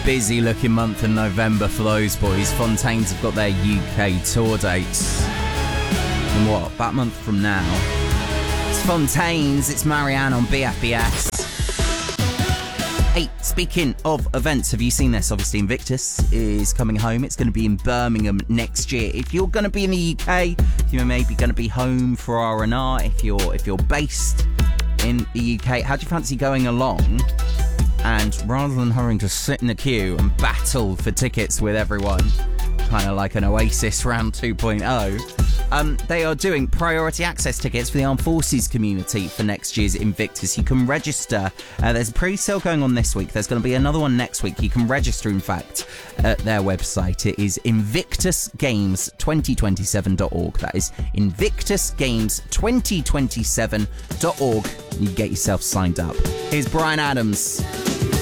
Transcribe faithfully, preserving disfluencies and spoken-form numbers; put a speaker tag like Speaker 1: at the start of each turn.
Speaker 1: busy looking month of November for those boys. Fontaines have got their U K tour dates. And what, about a month from now? It's Fontaines, it's Marianne on B F B S. Hey, speaking of events, have you seen this? Obviously, Invictus is coming home. It's going to be in Birmingham next year. If you're going to be in the U K, you're maybe going to be home for R and R. If you're if you're based in the U K, how do you fancy going along? And rather than hurrying to sit in the queue and battle for tickets with everyone, kind of like an Oasis round two point oh, um, they are doing priority access tickets for the Armed Forces community for next year's Invictus. You can register. Uh, there's a pre-sale going on this week. There's going to be another one next week. You can register, in fact, at their website. It is invictus games twenty twenty-seven dot org. That is invictus games twenty twenty-seven dot org. You get yourself signed up. Here's Bryan Adams.